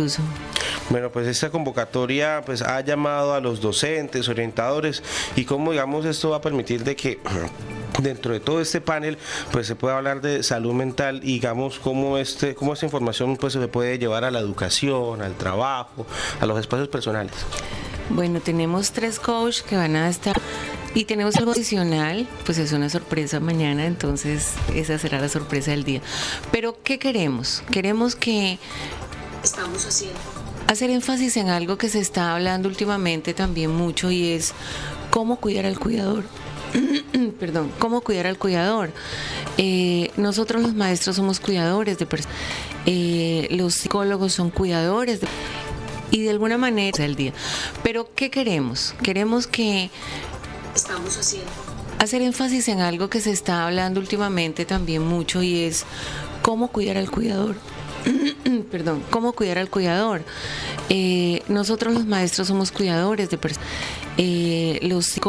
uso. Bueno, pues esta convocatoria pues ha llamado a los docentes, orientadores, y cómo, digamos, esto va a permitir de que dentro de todo este panel pues se pueda hablar de salud mental y digamos cómo esta información pues se puede llevar a la educación, al trabajo, a los espacios personales. Bueno, tenemos 3 coaches que van a estar y tenemos algo adicional, pues es una sorpresa mañana, entonces esa será la sorpresa del día. Pero ¿qué queremos? Queremos que estamos haciendo hacer énfasis en algo que se está hablando últimamente también mucho, y es cómo cuidar al cuidador. Perdón, cómo cuidar al cuidador. Nosotros los maestros somos cuidadores de personas, los psicólogos son cuidadores y de alguna manera el día. Pero ¿qué queremos? Queremos que estamos haciendo hacer énfasis en algo que se está hablando últimamente también mucho, y es cómo cuidar al cuidador. Perdón, cómo cuidar al cuidador. Nosotros los maestros somos cuidadores de personas, los psicólogos